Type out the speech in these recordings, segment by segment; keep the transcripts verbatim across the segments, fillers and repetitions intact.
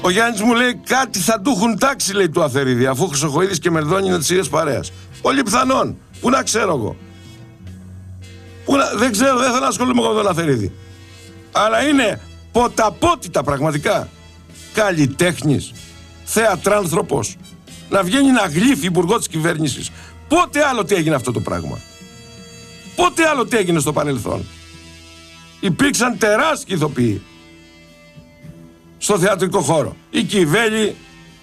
Ο Γιάννης μου λέει κάτι θα του έχουν τάξει, λέει, του Αθερίδη, αφού Χρυσοχοΐδης και Μερδόνη είναι της ίδιας παρέας. Πολύ πιθανόν. Πού να ξέρω εγώ. Πού να... Δεν ξέρω, δεν θέλω να ασχολούμαι με τον Αθερίδη. Αλλά είναι ποταπότητα πραγματικά. Καλλιτέχνης, θεατράνθρωπος, να βγαίνει να γλύφει υπουργό της κυβέρνησης. Πότε άλλο τι έγινε αυτό το πράγμα. Πότε άλλο τι έγινε στο παρελθόν. Υπήρξαν τεράστιοι ηθοποιοί στο θεατρικό χώρο. Η Κιβέλη,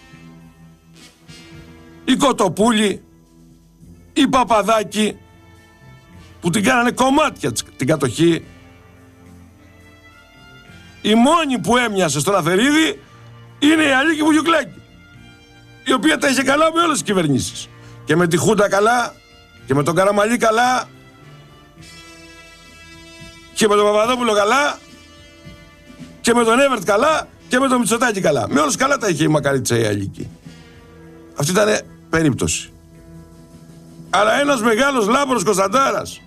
η Κοτοπούλη, η Παπαδάκη, που την κάνανε κομμάτια την κατοχή. Η μόνη που έμοιασε στον Αθερίδη είναι η Αλίκη Βουγιουκλάκη, η οποία τα είχε καλά με όλες τις κυβερνήσεις. Και με τη Χούντα καλά, και με τον Καραμαλή καλά, και με τον Παπαδόπουλο καλά, και με τον Έβερτ καλά, και με τον Μητσοτάκη καλά. Με όλους καλά τα είχε η μακαρίτσα η Αλίκη. Αυτή ήταν περίπτωση. Αλλά ένας μεγάλος Λάμπρος Κωνσταντάρας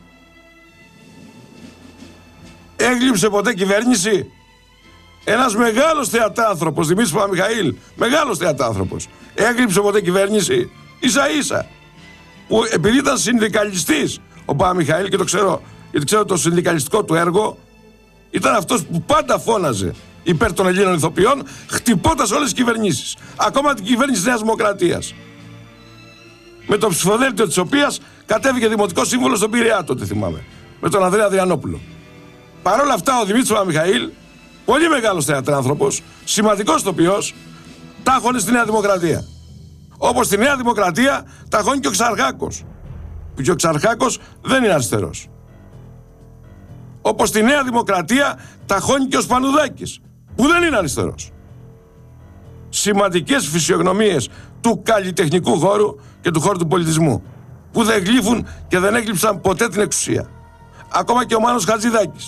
έγλειψε ποτέ κυβέρνηση? Ένας μεγάλος θεατάνθρωπος, Δημήτρης Παπαμιχαήλ, μεγάλος θεατάνθρωπος, έγλειψε ποτέ κυβέρνηση? Ίσα ίσα που επειδή ήταν συνδικαλιστής ο Παπαμιχαήλ, και το ξέρω, γιατί ξέρω το συνδικαλιστικό του έργο, ήταν αυτός που πάντα φώναζε υπέρ των Ελλήνων ηθοποιών, χτυπώντας όλες τις κυβερνήσεις, ακόμα την κυβέρνηση της Νέας Δημοκρατίας, με το ψηφοδέλτιο της οποίας κατέβηκε δημοτικό σύμβολο στον Πειραιά, τότε θυμάμαι, με τον Ανδρέα Διανόπουλο. Παρ' όλα αυτά ο Δημήτρης Παπαμιχαήλ, πολύ μεγάλος θεατράνθρωπος, σημαντικός ηθοποιός, τάχωνε στη Νέα Δημοκρατία. Όπως στη Νέα Δημοκρατία ταχώνει και ο Ξαρχάκος, που και ο Ξαρχάκος δεν είναι αριστερός. Όπως στη Νέα Δημοκρατία ταχώνει και ο Σπανουδάκης, που δεν είναι αριστερός. Σημαντικές φυσιογνωμίες του καλλιτεχνικού χώρου και του χώρου του πολιτισμού, που δεν γλύφουν και δεν έγλειψαν ποτέ την εξουσία. Ακόμα και ο Μάνος Χατζηδάκης,